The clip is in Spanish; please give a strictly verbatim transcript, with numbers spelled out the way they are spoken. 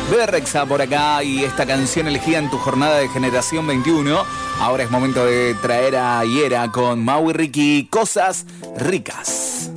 Bebe Rexha por acá y esta canción elegida en tu jornada de Generación veintiuno. Ahora es momento de traer a Yera con Mau y Ricky, Cosas Ricas.